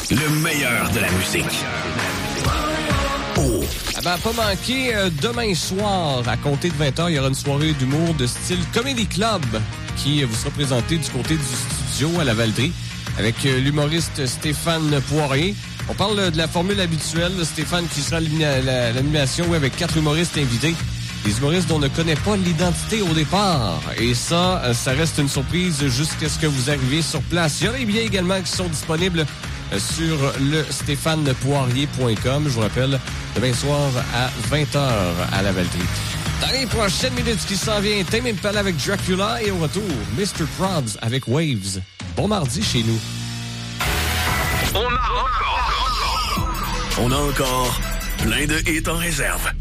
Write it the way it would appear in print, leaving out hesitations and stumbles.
Le meilleur de la musique. Oh. Ah ben, pas manquer, demain soir, à compter de 20h, il y aura une soirée d'humour de style Comedy Club qui vous sera présentée du côté du studio à la Valdrie avec l'humoriste Stéphane Poirier. On parle de la formule habituelle, Stéphane qui sera à l'animation avec 4 humoristes invités. Des humoristes dont on ne connaît pas l'identité au départ. Et ça reste une surprise jusqu'à ce que vous arriviez sur place. Il y a des billets également qui sont disponibles sur le stéphanepoirier.com. Je vous rappelle, demain soir à 20h à la Valdrie. Dans les prochaines minutes qui s'en vient, Tame Impala avec Dracula et au retour, Mr. Probs avec Waves. Bon mardi chez nous. On a encore plein de hits en réserve.